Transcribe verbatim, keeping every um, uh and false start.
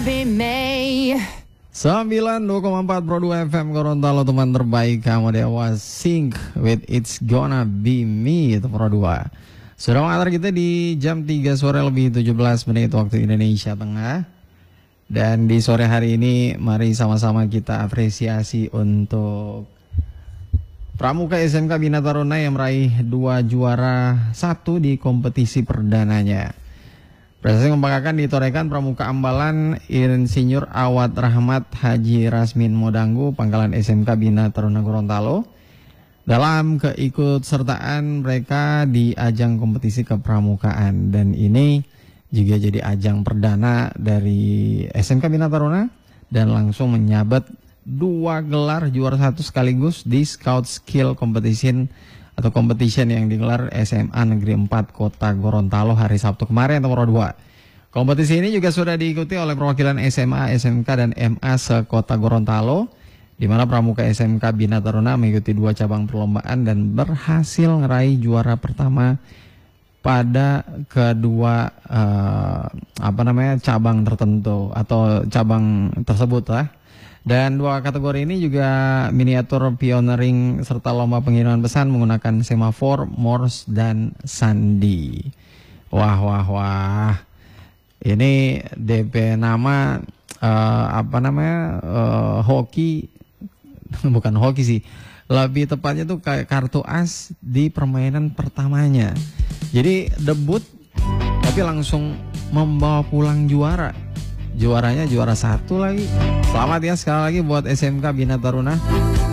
sembilan puluh dua koma empat Pro dua F M Gorontalo, teman terbaik kamu Dewa Sync with It's Gonna Be Me itu Pro dua. Sudah mengantar kita di jam tiga sore lebih tujuh belas menit waktu Indonesia Tengah. Dan di sore hari ini mari sama-sama kita apresiasi untuk Pramuka S M K Bina Taruna yang meraih dua juara satu di kompetisi perdananya. Prestasi membanggakan ditorehkan Pramuka Ambalan Insinyur Awad Rahmat Haji Rasmin Modanggu Pangkalan S M K Bina Taruna Gorontalo dalam keikutsertaan mereka di ajang kompetisi kepramukaan, dan ini juga jadi ajang perdana dari S M K Bina Taruna dan langsung menyabet dua gelar juara satu sekaligus di Scout Skill Competition atau competition yang digelar S M A Negeri empat Kota Gorontalo hari Sabtu kemarin nomor dua. Kompetisi ini juga sudah diikuti oleh perwakilan S M A, S M K dan M A se-Kota Gorontalo, di mana Pramuka S M K Bina Taruna mengikuti dua cabang perlombaan dan berhasil meraih juara pertama pada kedua uh, apa namanya cabang tertentu atau cabang tersebut lah. Dan dua kategori ini juga miniatur pioneering serta lomba pengiriman pesan menggunakan semafor, Morse dan sandi. Wah wah wah. Ini D P nama uh, apa namanya uh, hoki bukan hoki sih. Lebih tepatnya tuh kayak kartu as di permainan pertamanya. Jadi debut tapi langsung membawa pulang juara. Juaranya juara satu lagi. Selamat ya sekali lagi buat S M K Bina Taruna.